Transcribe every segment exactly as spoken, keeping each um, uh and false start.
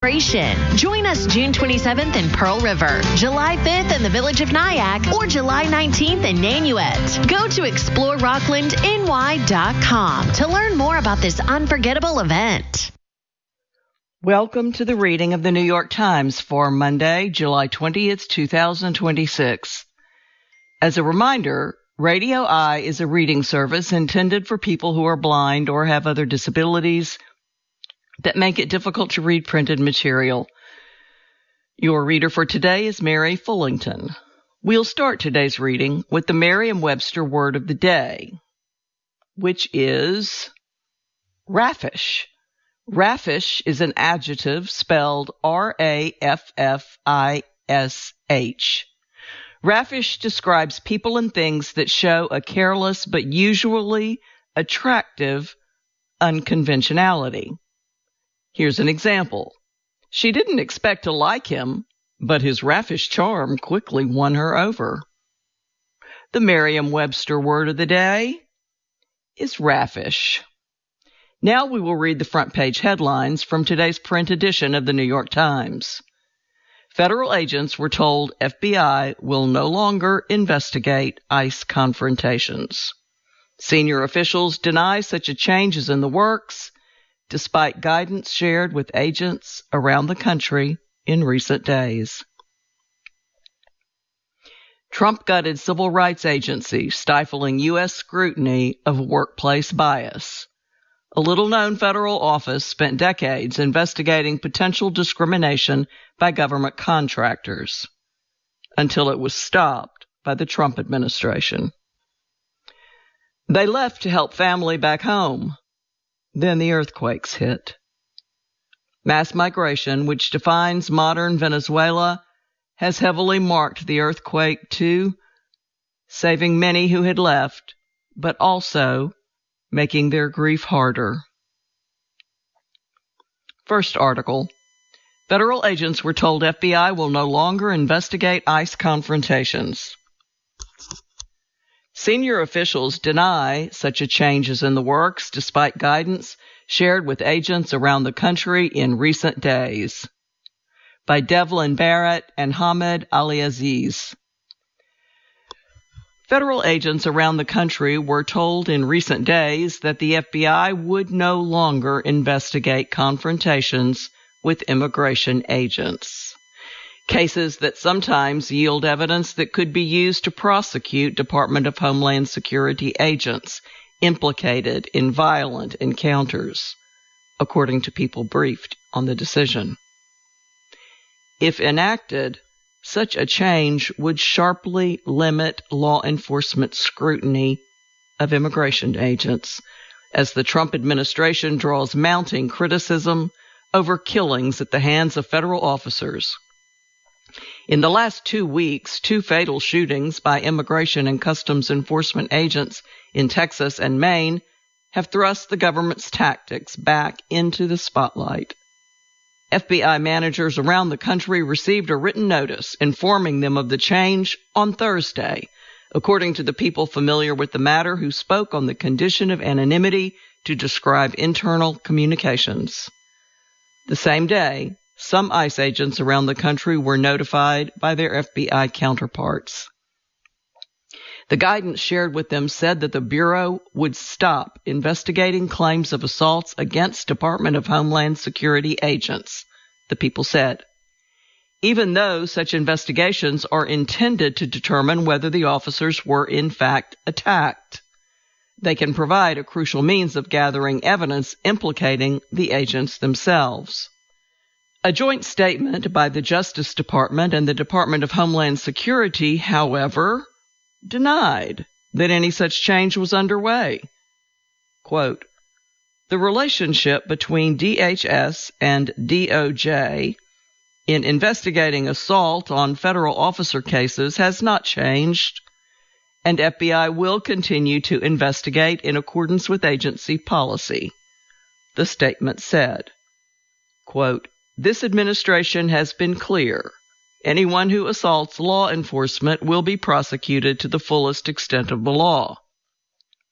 celebration. Join us June twenty-seventh in Pearl River, July fifth in the village of Nyack, or July nineteenth in Nanuet. Go to explore rockland n y dot com to learn more about this unforgettable event. Welcome to the reading of the New York Times for Monday, July twentieth, two thousand twenty-six. As a reminder, Radio Eye is a reading service intended for people who are blind or have other disabilities that make it difficult to read printed material. Your reader for today is Mary Fullington. We'll start today's reading with the Merriam-Webster word of the day, which is raffish. Raffish is an adjective spelled R A F F I S H. Raffish describes people and things that show a careless but usually attractive unconventionality. Here's an example. She didn't expect to like him, but his raffish charm quickly won her over. The Merriam-Webster word of the day is raffish. Now we will read the front page headlines from today's print edition of the New York Times. Federal agents were told F B I will no longer investigate ICE confrontations. Senior officials deny such a change is in the works, despite guidance shared with agents around the country in recent days. Trump gutted civil rights agency, stifling U S scrutiny of workplace bias. A little-known federal office spent decades investigating potential discrimination by government contractors, until it was stopped by the Trump administration. They left to help family back home. Then the earthquakes hit. Mass migration, which defines modern Venezuela, has heavily marked the earthquake too, saving many who had left, but also making their grief harder. First article. Federal agents were told F B I will no longer investigate ICE confrontations. Senior officials deny such a change is in the works, despite guidance shared with agents around the country in recent days. By Devlin Barrett and Hamed Aliaziz. Federal agents around the country were told in recent days that the F B I would no longer investigate confrontations with immigration agents. Cases that sometimes yield evidence that could be used to prosecute Department of Homeland Security agents implicated in violent encounters, according to people briefed on the decision. If enacted, such a change would sharply limit law enforcement scrutiny of immigration agents as the Trump administration draws mounting criticism over killings at the hands of federal officers. In the last two weeks, two fatal shootings by immigration and customs enforcement agents in Texas and Maine have thrust the government's tactics back into the spotlight. F B I managers around the country received a written notice informing them of the change on Thursday, according to the people familiar with the matter who spoke on the condition of anonymity to describe internal communications. The same day, some ICE agents around the country were notified by their F B I counterparts. The guidance shared with them said that the Bureau would stop investigating claims of assaults against Department of Homeland Security agents, the people said, even though such investigations are intended to determine whether the officers were in fact attacked. They can provide a crucial means of gathering evidence implicating the agents themselves. A joint statement by the Justice Department and the Department of Homeland Security, however, denied that any such change was underway. Quote, the relationship between D H S and D O J in investigating assault on federal officer cases has not changed, and F B I will continue to investigate in accordance with agency policy, the statement said. Quote, this administration has been clear. Anyone who assaults law enforcement will be prosecuted to the fullest extent of the law.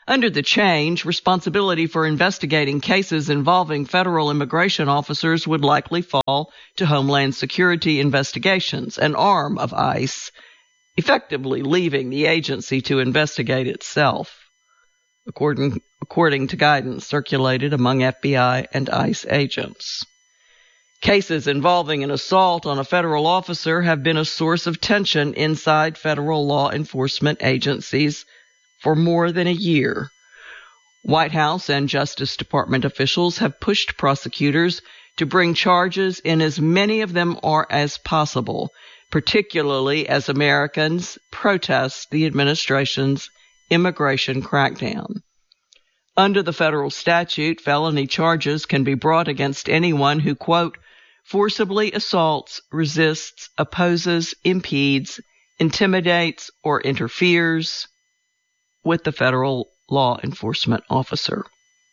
Under the change, responsibility for investigating cases involving federal immigration officers would likely fall to Homeland Security Investigations, an arm of ICE, effectively leaving the agency to investigate itself, according, according to guidance circulated among F B I and ICE agents. Cases involving an assault on a federal officer have been a source of tension inside federal law enforcement agencies for more than a year. White House and Justice Department officials have pushed prosecutors to bring charges in as many of them are as possible, particularly as Americans protest the administration's immigration crackdown. Under the federal statute, felony charges can be brought against anyone who, quote, forcibly assaults, resists, opposes, impedes, intimidates, or interferes with the federal law enforcement officer.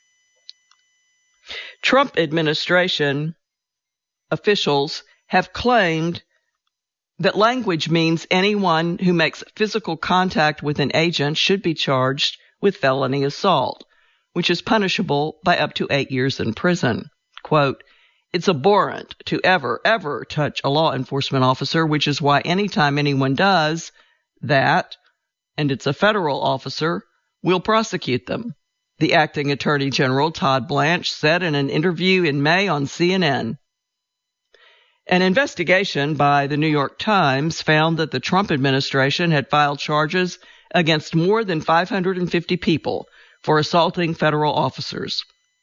Trump administration officials have claimed that language means anyone who makes physical contact with an agent should be charged with felony assault, which is punishable by up to eight years in prison. Quote, it's abhorrent to ever, ever touch a law enforcement officer, which is why anytime anyone does that, and it's a federal officer, we'll prosecute them, the acting Attorney General Todd Blanche said in an interview in May on C N N. An investigation by the New York Times found that the Trump administration had filed charges against more than five hundred fifty people for assaulting federal officers.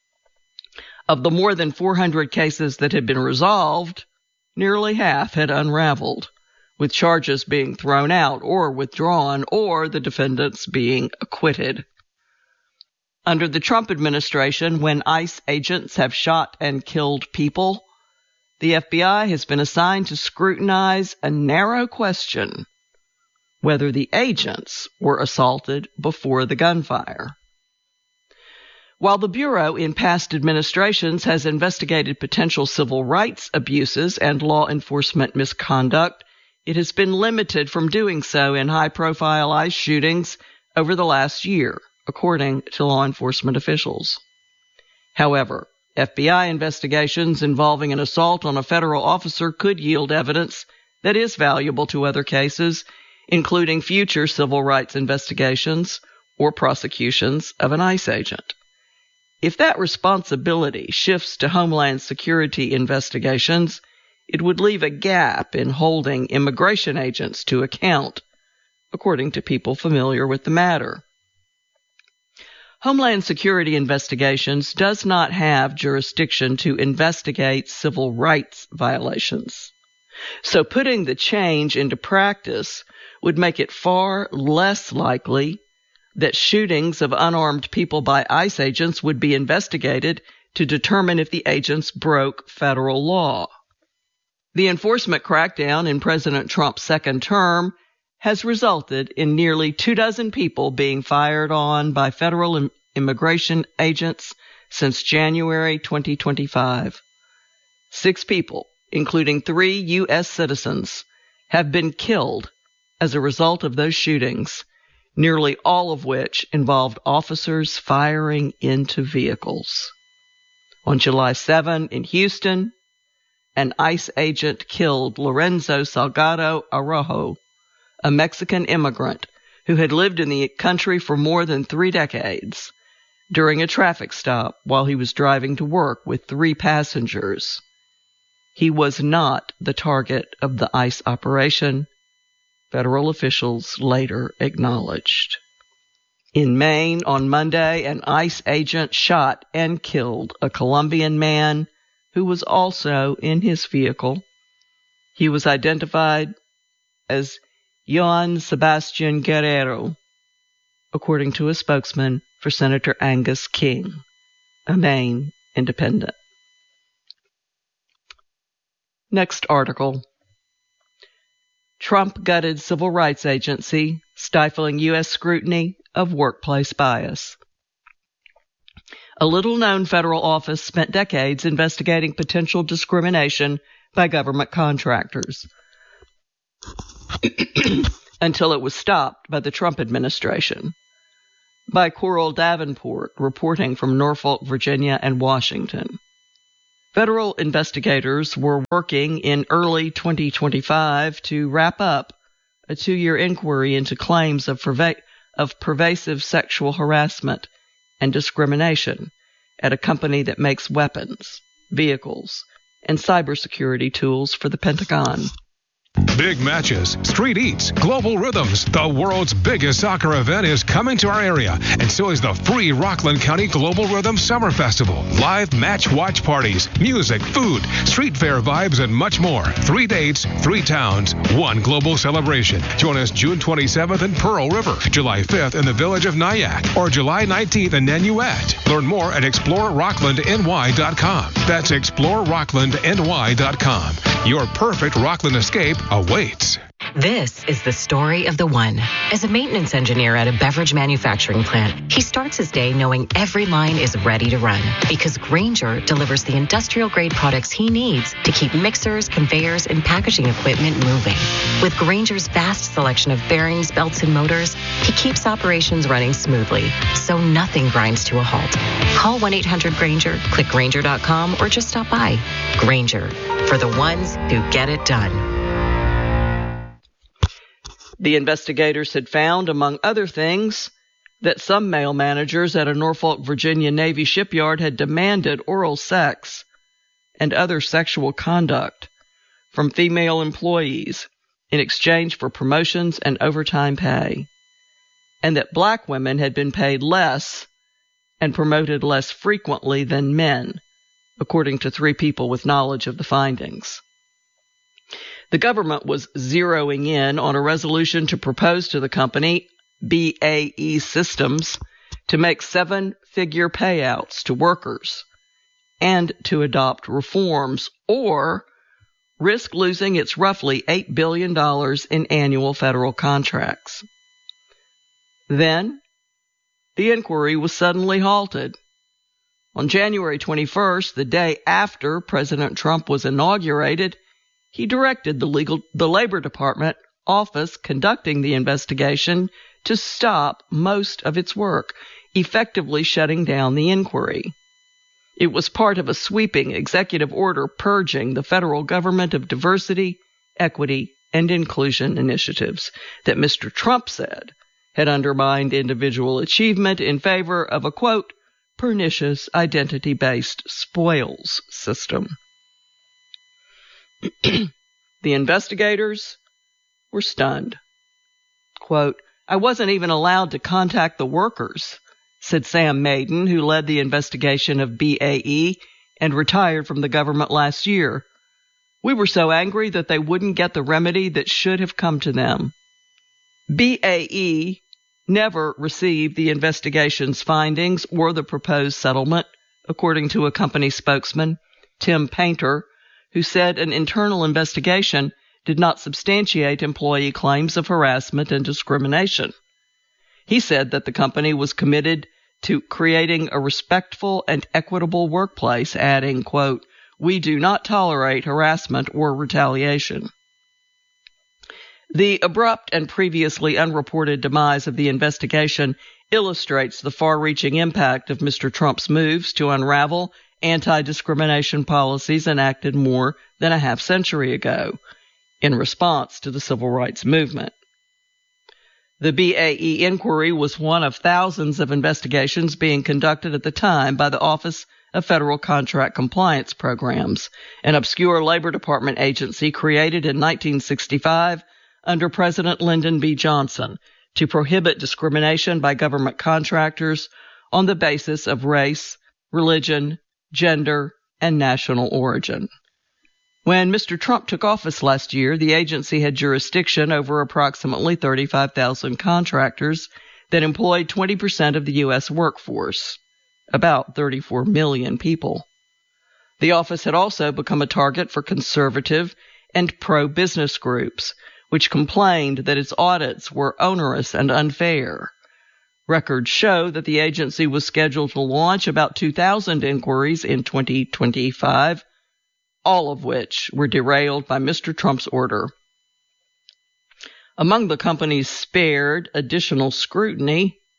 Of the more than four hundred cases that had been resolved, nearly half had unraveled, with charges being thrown out or withdrawn or the defendants being acquitted. Under the Trump administration, when ICE agents have shot and killed people, the F B I has been assigned to scrutinize a narrow question: whether the agents were assaulted before the gunfire. While the Bureau in past administrations has investigated potential civil rights abuses and law enforcement misconduct, it has been limited from doing so in high-profile ICE shootings over the last year, according to law enforcement officials. However, F B I investigations involving an assault on a federal officer could yield evidence that is valuable to other cases, including future civil rights investigations or prosecutions of an ICE agent. If that responsibility shifts to Homeland Security investigations, it would leave a gap in holding immigration agents to account, according to people familiar with the matter. Homeland Security Investigations does not have jurisdiction to investigate civil rights violations. So putting the change into practice would make it far less likely that shootings of unarmed people by ICE agents would be investigated to determine if the agents broke federal law. The enforcement crackdown in President Trump's second term has resulted in nearly two dozen people being fired on by federal im- immigration agents since January twenty twenty-five. Six people, including three U S citizens, have been killed as a result of those shootings, nearly all of which involved officers firing into vehicles. On July seventh in Houston, an ICE agent killed Lorenzo Salgado Araujo, a Mexican immigrant who had lived in the country for more than three decades, during a traffic stop while he was driving to work with three passengers. He was not the target of the ICE operation, federal officials later acknowledged. In Maine, on Monday, an ICE agent shot and killed a Colombian man who was also in his vehicle. He was identified as Joan Sebastian Guerrero, according to a spokesman for Senator Angus King, a Maine independent. Next article. Trump gutted Civil Rights Agency, stifling U S scrutiny of workplace bias. A little-known federal office spent decades investigating potential discrimination by government contractors until it was stopped by the Trump administration. by Coral Davenport, reporting from Norfolk, Virginia, and Washington. Federal investigators were working in early twenty twenty-five to wrap up a two-year inquiry into claims of, perva- of pervasive sexual harassment and discrimination at a company that makes weapons, vehicles, and cybersecurity tools for the Pentagon. Big matches, street eats, global rhythms. The world's biggest soccer event is coming to our area, and so is the free Rockland County Global Rhythm Summer Festival. Live match watch parties, music, food, street fair vibes, and much more. Three dates, three towns, one global celebration. Join us June twenty-seventh in Pearl River, July fifth in the village of Nyack, or July nineteenth in Nanuet. Learn more at explore rockland n y dot com. That's explore rockland n y dot com. Your perfect Rockland escape awaits. This is the story of the one. As a maintenance engineer at a beverage manufacturing plant, he starts his day knowing every line is ready to run because Grainger delivers the industrial-grade products he needs to keep mixers, conveyors, and packaging equipment moving. With Grainger's vast selection of bearings, belts, and motors, he keeps operations running smoothly, so nothing grinds to a halt. Call one eight hundred Grainger, click Grainger dot com, or just stop by. Grainger, for the ones who get it done. The investigators had found, among other things, that some male managers at a Norfolk, Virginia Navy shipyard had demanded oral sex and other sexual conduct from female employees in exchange for promotions and overtime pay, and that black women had been paid less and promoted less frequently than men, according to three people with knowledge of the findings. The government was zeroing in on a resolution to propose to the company, B A E Systems, to make seven-figure payouts to workers and to adopt reforms or risk losing its roughly eight billion dollars in annual federal contracts. Then, the inquiry was suddenly halted. On January twenty-first, the day after President Trump was inaugurated, he directed the legal, the Labor Department office conducting the investigation to stop most of its work, effectively shutting down the inquiry. It was part of a sweeping executive order purging the federal government of diversity, equity, and inclusion initiatives that Mister Trump said had undermined individual achievement in favor of a, quote, pernicious identity-based spoils system. The investigators were stunned. Quote, I wasn't even allowed to contact the workers, said Sam Maiden, who led the investigation of B A E and retired from the government last year. We were so angry that they wouldn't get the remedy that should have come to them. B A E never received the investigation's findings or the proposed settlement, according to a company spokesman, Tim Painter, who said an internal investigation did not substantiate employee claims of harassment and discrimination. He said that the company was committed to creating a respectful and equitable workplace, adding, quote, we do not tolerate harassment or retaliation. The abrupt and previously unreported demise of the investigation illustrates the far-reaching impact of Mister Trump's moves to unravel anti-discrimination policies enacted more than a half century ago in response to the civil rights movement. The B A E inquiry was one of thousands of investigations being conducted at the time by the Office of Federal Contract Compliance Programs, an obscure Labor Department agency created in nineteen sixty-five under President Lyndon B. Johnson to prohibit discrimination by government contractors on the basis of race, religion, gender, and national origin. When Mister Trump took office last year, the agency had jurisdiction over approximately thirty-five thousand contractors that employed twenty percent of the U S workforce, about thirty-four million people. The office had also become a target for conservative and pro-business groups, which complained that its audits were onerous and unfair. Records show that the agency was scheduled to launch about two thousand inquiries in twenty twenty-five, all of which were derailed by Mister Trump's order. Among the companies spared additional scrutiny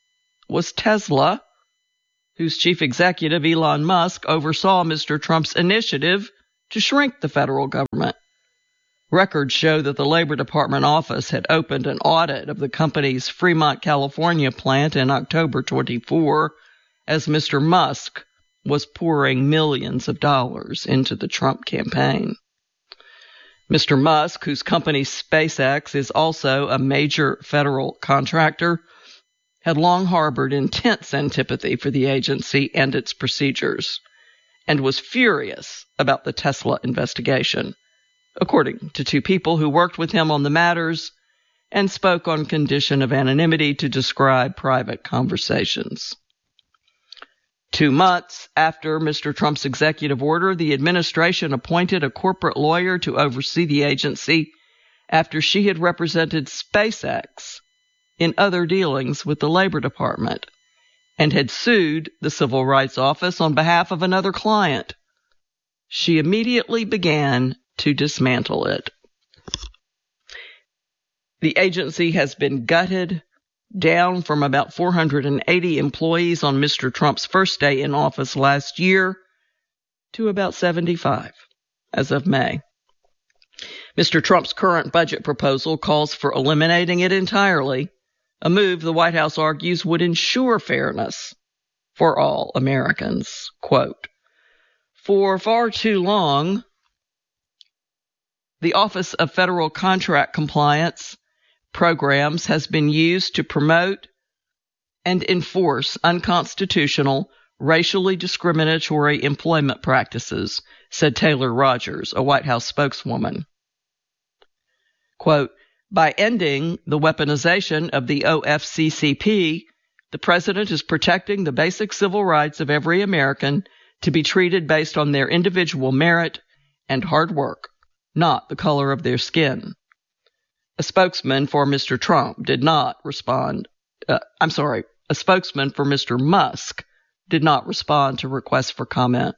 was Tesla, whose chief executive, Elon Musk, oversaw Mister Trump's initiative to shrink the federal government. Records show that the Labor Department office had opened an audit of the company's Fremont, California plant in October twenty-fourth, as Mister Musk was pouring millions of dollars into the Trump campaign. Mister Musk, whose company SpaceX is also a major federal contractor, had long harbored intense antipathy for the agency and its procedures, and was furious about the Tesla investigation, according to two people who worked with him on the matters and spoke on condition of anonymity to describe private conversations. Two months after Mister Trump's executive order, the administration appointed a corporate lawyer to oversee the agency after she had represented SpaceX in other dealings with the Labor Department and had sued the Civil Rights Office on behalf of another client. She immediately began to dismantle it. The agency has been gutted, down from about four hundred eighty employees on Mister Trump's first day in office last year to about seventy-five as of May. Mister Trump's current budget proposal calls for eliminating it entirely, a move the White House argues would ensure fairness for all Americans. Quote, "For far too long, the Office of Federal Contract Compliance Programs has been used to promote and enforce unconstitutional, racially discriminatory employment practices," said Taylor Rogers, a White House spokeswoman. Quote, "By ending the weaponization of the O F C C P, the president is protecting the basic civil rights of every American to be treated based on their individual merit and hard work, not the color of their skin." A spokesman for Mister Trump did not respond. Uh, I'm sorry, a spokesman for Mister Musk did not respond to requests for comment.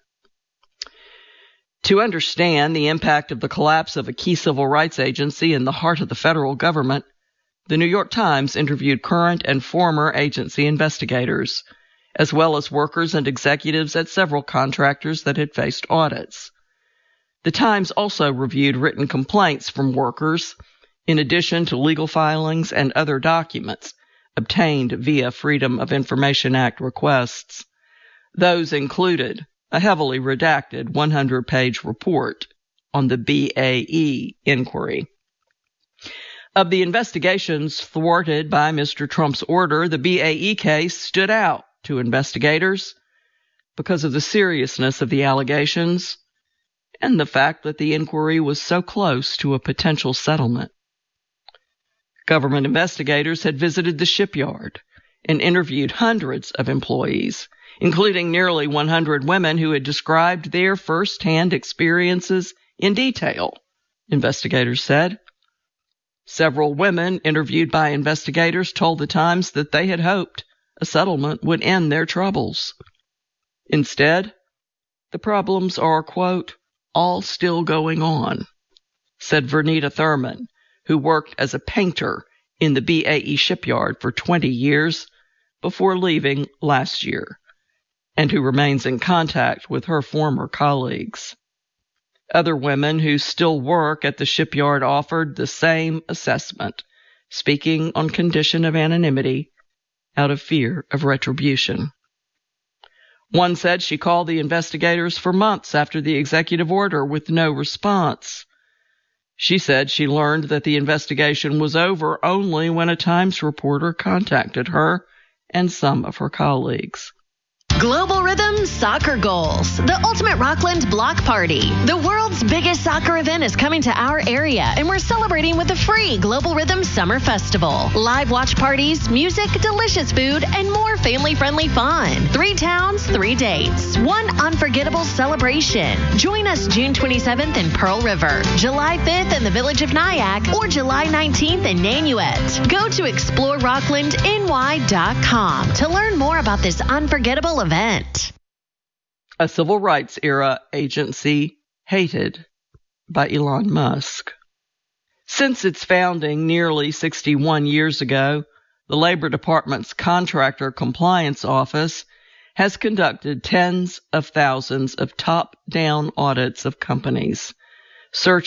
To understand the impact of the collapse of a key civil rights agency in the heart of the federal government, the New York Times interviewed current and former agency investigators, as well as workers and executives at several contractors that had faced audits. The Times also reviewed written complaints from workers, in addition to legal filings and other documents obtained via Freedom of Information Act requests. Those included a heavily redacted one hundred page report on the B A E inquiry. Of the investigations thwarted by Mister Trump's order, the B A E case stood out to investigators because of the seriousness of the allegations and the fact that the inquiry was so close to a potential settlement. Government investigators had visited the shipyard and interviewed hundreds of employees, including nearly one hundred women who had described their first-hand experiences in detail, investigators said. Several women interviewed by investigators told the Times that they had hoped a settlement would end their troubles. Instead, the problems are, quote, "all still going on," said Vernita Thurman, who worked as a painter in the B A E shipyard for twenty years before leaving last year, and who remains in contact with her former colleagues. Other women who still work at the shipyard offered the same assessment, speaking on condition of anonymity out of fear of retribution. One said she called the investigators for months after the executive order with no response. She said she learned that the investigation was over only when a Times reporter contacted her and some of her colleagues. Global Rhythm Soccer Goals, the ultimate Rockland block party. The world's biggest soccer event is coming to our area, and we're celebrating with a free Global Rhythm Summer Festival. Live watch parties, music, delicious food, and more family-friendly fun. Three towns, three dates, one unforgettable celebration. Join us June twenty-seventh in Pearl River, July fifth in the village of Nyack, or July nineteenth in Nanuet. Go to explore rockland N Y dot com to learn more about this unforgettable event. Event. A civil rights era agency hated by Elon Musk. Since its founding nearly sixty-one years ago, The Labor Department's Contractor Compliance Office has conducted tens of thousands of top-down audits of companies, searching